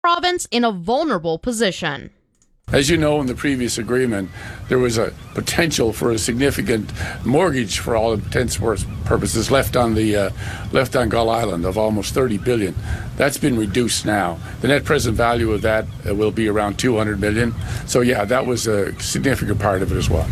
province in a vulnerable position. As you know, in the previous agreement, there was a potential for a significant mortgage for all intents and purposes left on Gull Island of almost $30 billion. That's been reduced now. The net present value of that will be around $200 million. So yeah, that was a significant part of it as well.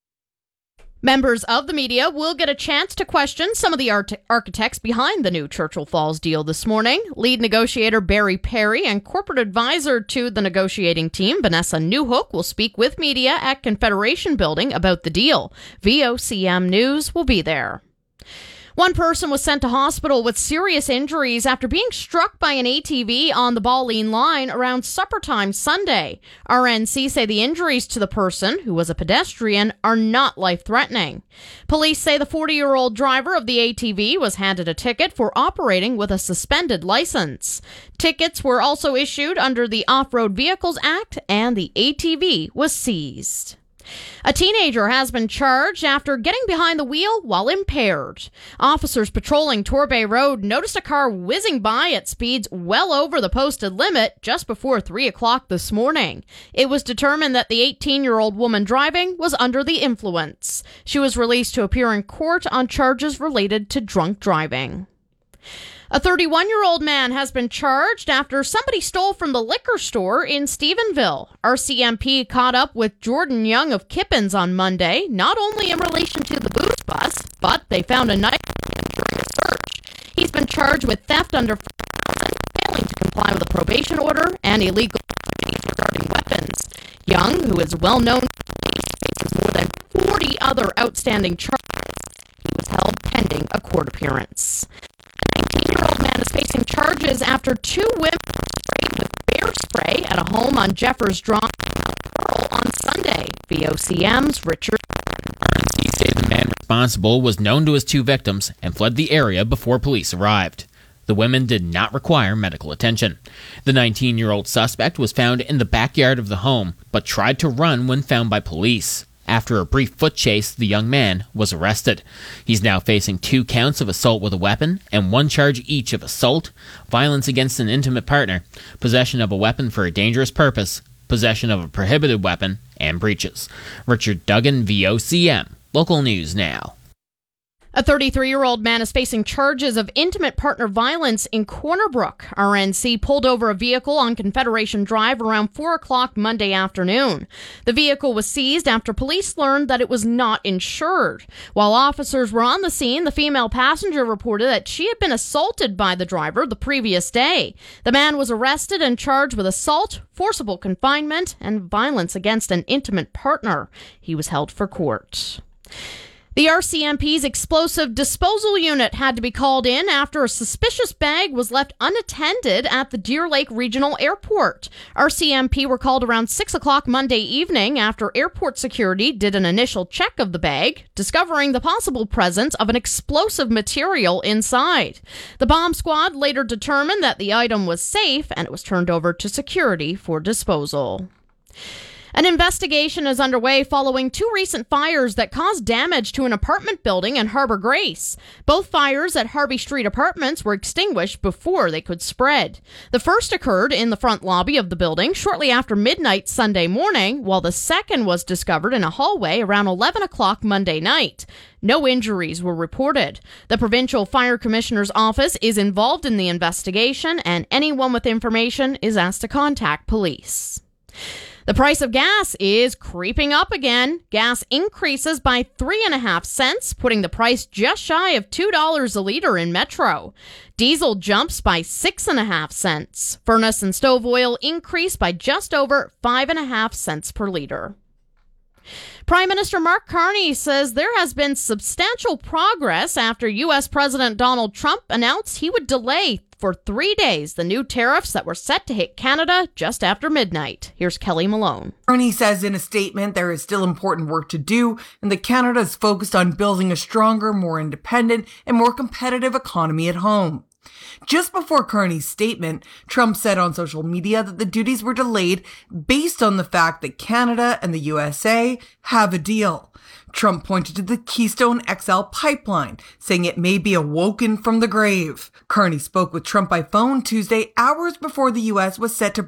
Members of the media will get a chance to question some of the architects behind the new Churchill Falls deal this morning. Lead negotiator Barry Perry and corporate advisor to the negotiating team, Vanessa Newhook, will speak with media at Confederation Building about the deal. VOCM News will be there. One person was sent to hospital with serious injuries after being struck by an ATV on the Balleen line around supper time Sunday. RNC say the injuries to the person, who was a pedestrian, are not life-threatening. Police say the 40-year-old driver of the ATV was handed a ticket for operating with a suspended license. Tickets were also issued under the Off-Road Vehicles Act, and the ATV was seized. A teenager has been charged after getting behind the wheel while impaired. Officers patrolling Torbay Road noticed a car whizzing by at speeds well over the posted limit just before 3 o'clock this morning. It was determined that the 18-year-old woman driving was under the influence. She was released to appear in court on charges related to drunk driving. A 31-year-old man has been charged after somebody stole from the liquor store in Stephenville. RCMP caught up with Jordan Young of Kippens on Monday, not only in relation to the booze bus, but they found a knife during a search. He's been charged with theft under $4,000, failing to comply with a probation order, and illegal activities regarding weapons. Young, who is well known to police, faces more than 40 other outstanding charges. He was held pending a court appearance. A 19-year-old man is facing charges after two women sprayed with bear spray at a home on Jeffers Drive in Mount Pearl on Sunday. VOCM's Richard. RNC say the man responsible was known to his two victims and fled the area before police arrived. The women did not require medical attention. The 19-year-old suspect was found in the backyard of the home, but tried to run when found by police. After a brief foot chase, the young man was arrested. He's now facing 2 counts of assault with a weapon and 1 charge each of assault, violence against an intimate partner, possession of a weapon for a dangerous purpose, possession of a prohibited weapon, and breaches. Richard Duggan, VOCM. Local News Now. A 33-year-old man is facing charges of intimate partner violence in Corner Brook. RNC pulled over a vehicle on Confederation Drive around 4 o'clock Monday afternoon. The vehicle was seized after police learned that it was not insured. While officers were on the scene, the female passenger reported that she had been assaulted by the driver the previous day. The man was arrested and charged with assault, forcible confinement, and violence against an intimate partner. He was held for court. The RCMP's explosive disposal unit had to be called in after a suspicious bag was left unattended at the Deer Lake Regional Airport. RCMP were called around 6 o'clock Monday evening after airport security did an initial check of the bag, discovering the possible presence of an explosive material inside. The bomb squad later determined that the item was safe and it was turned over to security for disposal. An investigation is underway following 2 recent fires that caused damage to an apartment building in Harbor Grace. Both fires at Harvey Street Apartments were extinguished before they could spread. The first occurred in the front lobby of the building shortly after midnight Sunday morning, while the second was discovered in a hallway around 11 o'clock Monday night. No injuries were reported. The Provincial Fire Commissioner's Office is involved in the investigation, and anyone with information is asked to contact police. The price of gas is creeping up again. Gas increases by 3.5 cents, putting the price just shy of $2 a liter in Metro. Diesel jumps by 6.5 cents. Furnace and stove oil increase by just over 5.5 cents per liter. Prime Minister Mark Carney says there has been substantial progress after U.S. President Donald Trump announced he would delay for 3 days the new tariffs that were set to hit Canada just after midnight. Here's Kelly Malone. Carney says in a statement there is still important work to do and that Canada is focused on building a stronger, more independent, and more competitive economy at home. Just before Carney's statement, Trump said on social media that the duties were delayed based on the fact that Canada and the USA have a deal. Trump pointed to the Keystone XL pipeline, saying it may be awoken from the grave. Carney spoke with Trump by phone Tuesday, hours before the U.S. was set to